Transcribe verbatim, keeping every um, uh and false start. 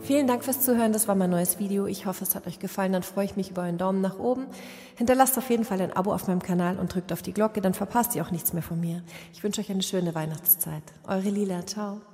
Vielen Dank fürs Zuhören, das war mein neues Video. Ich hoffe, es hat euch gefallen, dann freue ich mich über einen Daumen nach oben. Hinterlasst auf jeden Fall ein Abo auf meinem Kanal und drückt auf die Glocke, dann verpasst ihr auch nichts mehr von mir. Ich wünsche euch eine schöne Weihnachtszeit. Eure Lila, ciao.